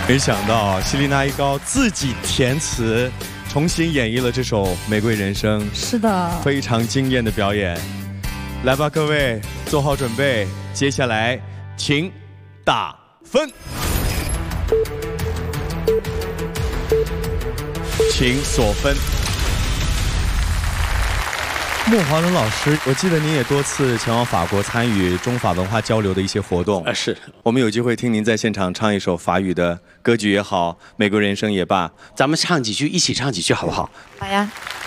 没想到希丽娜依高自己填词，重新演绎了这首《玫瑰人生》。 是的， 非常惊艳的表演。来吧，各位，做好准备，接下来请打分，请锁分。莫华伦老师，我记得您也多次前往法国参与中法文化交流的一些活动。 是。 我们有机会听您在现场唱一首法语的歌剧也好，《玫瑰人生》也罢， 咱们唱几句，一起唱几句好不好？ 好呀。